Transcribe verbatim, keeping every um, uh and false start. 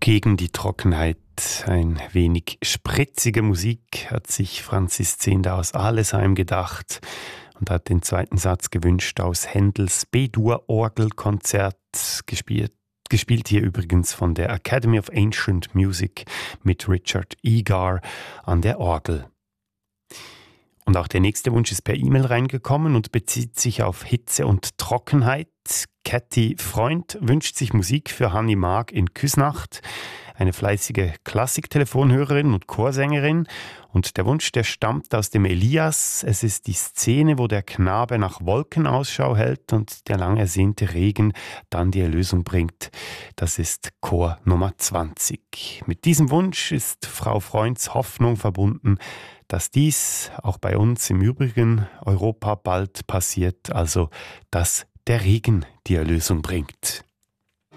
Gegen die Trockenheit, ein wenig spritzige Musik, hat sich Franzis Zehnder aus Alesheim gedacht und hat den zweiten Satz gewünscht aus Händels B-Dur-Orgelkonzert, gespielt, gespielt hier übrigens von der Academy of Ancient Music mit Richard Egar an der Orgel. Und auch der nächste Wunsch ist per E-Mail reingekommen und bezieht sich auf Hitze und Trockenheit. Cathy Freund wünscht sich Musik für Hanni Maag in Küsnacht, eine fleißige Klassik-Telefonhörerin und Chorsängerin. Und der Wunsch, der stammt aus dem Elias. Es ist die Szene, wo der Knabe nach Wolken Ausschau hält und der lang ersehnte Regen dann die Erlösung bringt. Das ist Chor Nummer zwanzig. Mit diesem Wunsch ist Frau Freunds Hoffnung verbunden, dass dies auch bei uns im übrigen Europa bald passiert, also dass der Regen die Erlösung bringt.